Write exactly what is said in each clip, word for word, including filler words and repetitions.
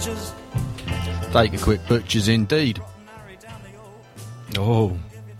butchers. Take a quick butchers indeed. Oh.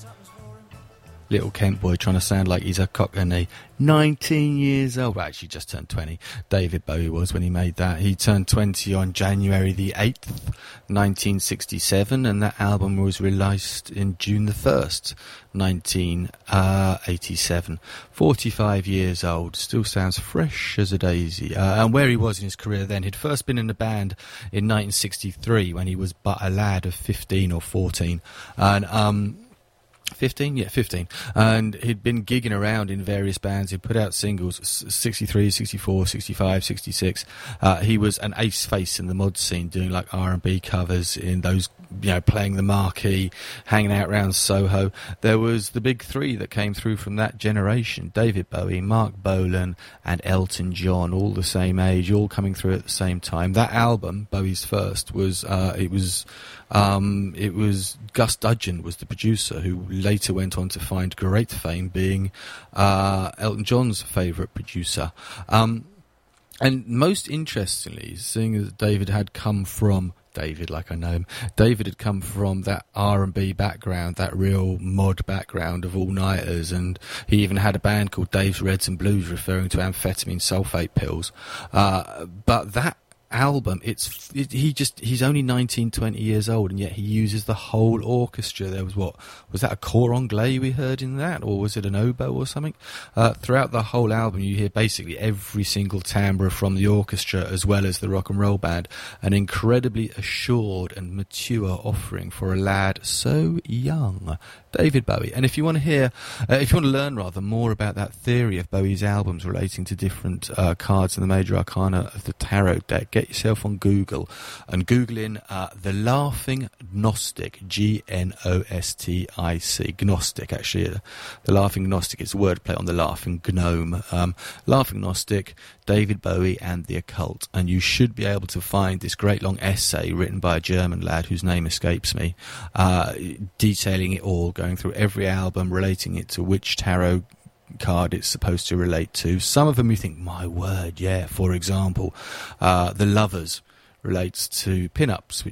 Little Kent boy trying to sound like he's a cockney. nineteen years old. Well, actually just turned twenty. David Bowie was when he made that. He turned twenty on January the eighth, nineteen sixty-seven, and that album was released in June the first, nineteen eighty-seven. forty-five years old. Still sounds fresh as a daisy. Uh, and where he was in his career then, he'd first been in the band in nineteen sixty-three when he was but a lad of fifteen or fourteen. And, um... fifteen? Yeah, fifteen. And he'd been gigging around in various bands. He'd put out singles, sixty-three, sixty-four, sixty-five, sixty-six. Uh, he was an ace face in the mod scene, doing like R and B covers in those, you know, playing the marquee, hanging out around Soho. There was the big three that came through from that generation. David Bowie, Mark Bolan and Elton John, all the same age, all coming through at the same time. That album, Bowie's first, was, uh, it was... Um, it was Gus Dudgeon was the producer, who later went on to find great fame being uh, Elton John's favourite producer. Um, and most interestingly, seeing as David had come from David, like I know him, David had come from that R and B background, that real mod background of all-nighters, and he even had a band called Dave's Reds and Blues, referring to amphetamine sulfate pills. Uh, but that album, it's it, he just he's only nineteen, twenty years old, and yet he uses the whole orchestra. There was what was that, a cor anglais we heard in that, or was it an oboe or something? Uh, throughout the whole album you hear basically every single timbre from the orchestra as well as the rock and roll band. An incredibly assured and mature offering for a lad so young, David Bowie. And if you want to hear uh, if you want to learn rather more about that theory of Bowie's albums relating to different uh, cards in the major arcana of the tarot deck, get yourself on Google and Google in uh, the Laughing Gnostic, G N O S T I C, Gnostic actually. Uh, the Laughing Gnostic is a wordplay on the Laughing Gnome. Um, Laughing Gnostic, David Bowie and the Occult, and you should be able to find this great long essay written by a German lad whose name escapes me, uh, detailing it all, going through every album, relating it to which tarot card it's supposed to relate to. Some of them you think, my word, yeah. For example, uh, The Lovers relates to pin-ups,